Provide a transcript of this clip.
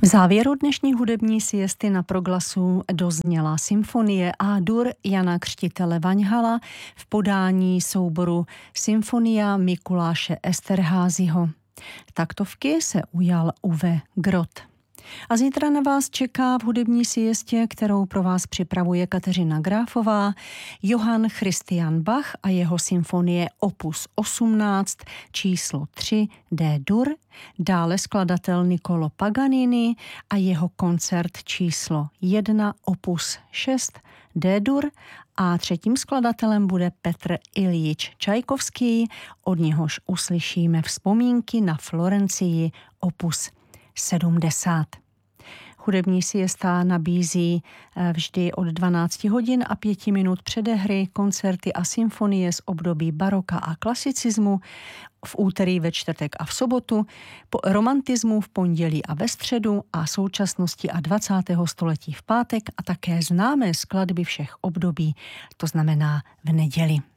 V závěru dnešní hudební siesty na Proglasu dozněla symfonie A-dur Jana Křtitele Vaňhala v podání souboru Symfonia Mikuláše Esterházyho. Taktovky se ujal Uwe Grot. A zítra na vás čeká v hudební siestě, kterou pro vás připravuje Kateřina Gráfová, Johann Christian Bach a jeho symfonie opus 18 číslo 3 D-dur, dále skladatel Niccolo Paganini a jeho koncert číslo 1 opus 6 D-dur a třetím skladatelem bude Petr Iljič Čajkovský, od něhož uslyšíme vzpomínky na Florencii opus 70. Hudební siesta nabízí vždy od 12 hodin a 5 minut předehry koncerty a symfonie z období baroka a klasicismu v úterý, ve čtvrtek a v sobotu, romantismu v pondělí a ve středu a současnosti a 20. století v pátek a také známé skladby všech období, to znamená v neděli.